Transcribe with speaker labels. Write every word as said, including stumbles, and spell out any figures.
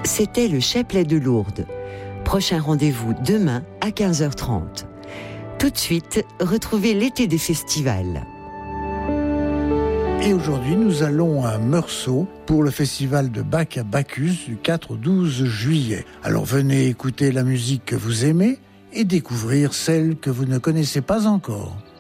Speaker 1: C'était le chapelet de Lourdes. Prochain rendez-vous demain à quinze heures trente. Tout de suite, retrouvez l'été des festivals.
Speaker 2: Et aujourd'hui, nous allons à Meursault pour le festival de Bach à Bacchus du quatre au douze juillet. Alors venez écouter la musique que vous aimez et découvrir celle que vous ne connaissez pas encore.